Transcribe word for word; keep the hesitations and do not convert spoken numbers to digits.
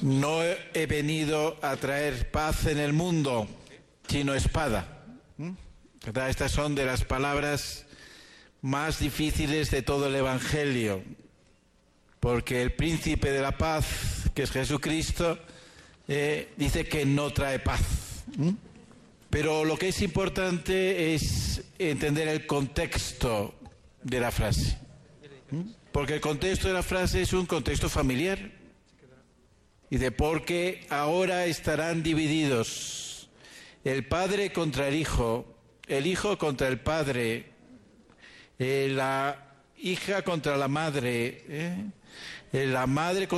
No he venido a traer paz en el mundo, sino espada. ¿Mm? Estas son de las palabras más difíciles de todo el Evangelio, porque el príncipe de la paz, que es Jesucristo, eh, dice que no trae paz. ¿Mm? Pero lo que es importante es entender el contexto de la frase. ¿Mm? Porque el contexto de la frase es un contexto familiar. Y de porque ahora estarán divididos el padre contra el hijo, el hijo contra el padre, eh, la hija contra la madre, eh, la madre contra